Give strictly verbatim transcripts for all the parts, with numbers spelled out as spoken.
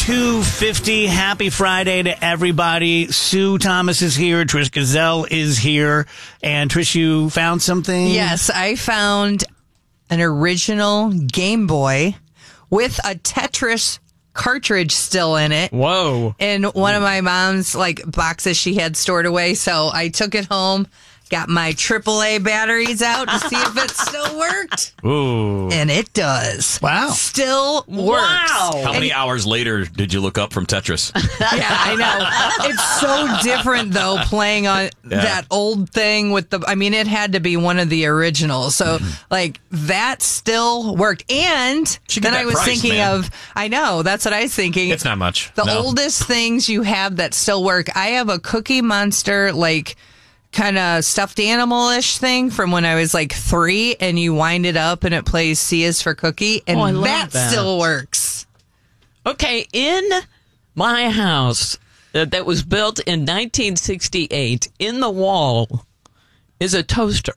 two fifty. Happy Friday to everybody. Sue Thomas is here. Trish Gazelle is here. And Trish, you found something? Yes, I found an original Game Boy with a Tetris cartridge still in it. Whoa. In one of my mom's like boxes she had stored away. So I took it home, got my triple A batteries out to see if it still worked. Ooh. And it does. Wow. Still works. Wow. How many hours later did you look up from Tetris? Yeah, I know. It's so different, though, playing on Yeah. that old thing with the... I mean, it had to be one of the originals. So, like, that still worked. And Should then get I that was price, thinking man. of... I know, that's what I was thinking. It's not much. The No. oldest things you have that still work. I have a Cookie Monster, like... kind of stuffed animal-ish thing from when I was like three, and you wind it up and it plays C is for Cookie, and Oh, I love that, that. still works. Okay, in my house uh, that was built in nineteen sixty-eight, in the wall is a toaster.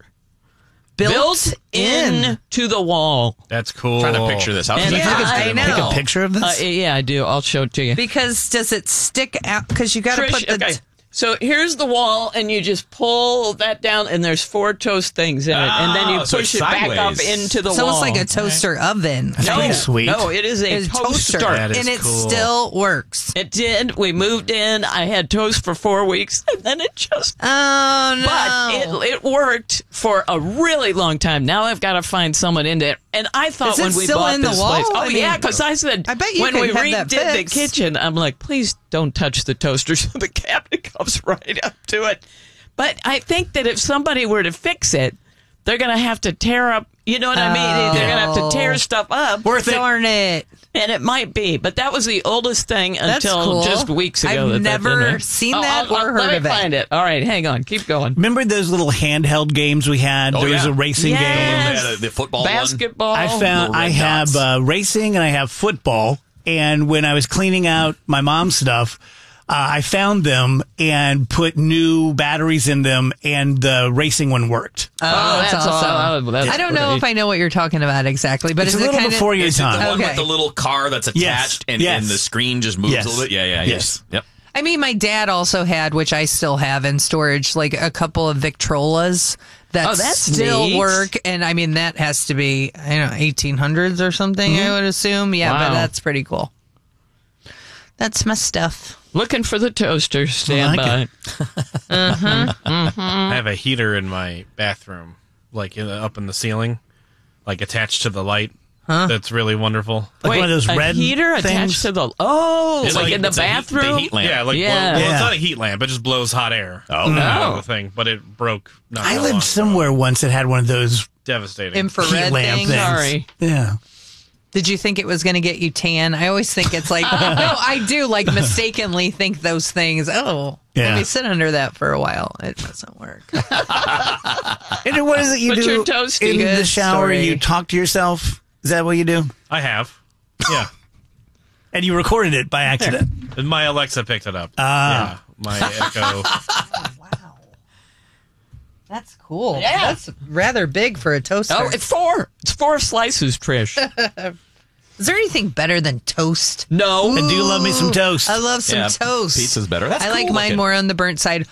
Built, in. in to the wall. That's cool. Trying to picture this. How And does Yeah, that I fit? know. Take a picture of this? Uh, yeah, I do. I'll show it to you. Because does it stick out? Because you got to Trish, put the... okay. So here's the wall, and you just pull that down, and there's four toast things in it, and then you Oh, so push it's it back up sideways. into the So wall. it's like a toaster oven. That's no, pretty sweet. No, it is a It's toaster. That is and it cool. still works. It did. We moved in. I had toast for four weeks, and then it just. Oh, no. But it, it worked for a really long time. Now I've got to find someone in there. And I thought Is it when we still bought in the this wall? place, oh I mean, yeah, because I said I bet you when could we have that redid the fixed. kitchen, I'm like, please don't touch the toaster, so the cabinet comes right up to it. But I think that if somebody were to fix it, they're going to have to tear up. You know what I mean? They're going to have to tear stuff up. Worth it. Darn it. And it might be, but that was the oldest thing That's until cool. just weeks ago. I've that never that, didn't it? seen Oh, that I'll- or I'll- heard let of me it. find it. All right, hang on. Keep going. Remember those little handheld games we had? Oh, there was yeah. a racing Yes. game. Yeah, the, the football Basketball. I found Little I red have dots. uh, racing and I have football. And when I was cleaning out my mom's stuff, uh, I found them and put new batteries in them, and the racing one worked. Oh, that's, that's awesome. all- that's I don't know great. if I know what you're talking about exactly, but It's is a it little kind before of... your Is it the time. one Okay. with the little car that's attached Yes. and, Yes. and the screen just moves Yes. a little bit? Yeah, yeah, Yes. Yep. I mean, my dad also had, which I still have in storage, like a couple of Victrolas that Oh, that's still neat. work. And I mean, that has to be, I don't know, eighteen hundreds or something, I would assume. Yeah, Wow. but that's pretty cool. That's my stuff. Looking for the toaster. Stand I like by. I have a heater in my bathroom, like in the, up in the ceiling, like attached to the light. Huh? That's really wonderful. Like Wait, one of those a red heater things? attached to the. Oh, It's like, in the it's a heat- bathroom. the heat lamp. Yeah, like Yeah. Well, well, Yeah. it's not a heat lamp. It just blows hot air. Oh, out no. of the thing, but it broke. Not I that long lived ago. somewhere once that had one of those Devastating. Infrared heat lamp thing. things. Sorry. Yeah. Did you think it was going to get you tan? I always think it's like, no, I do like mistakenly think those things. Oh, Yeah. let me sit under that for a while. It doesn't work. And what is it you But do you're toasty. in the Good shower? story. You talk to yourself? Is that what you do? I have. Yeah. And you recorded it by accident. And my Alexa picked it up. Ah. Yeah. My Echo. Wow. That's cool. Yeah. That's rather big for a toaster. Oh, it's four. It's four slices, Trish. Is there anything better than toast? No. I do love me some toast. I love some Yeah, toast. pizza's better. That's I like cool mine looking. more on the burnt side.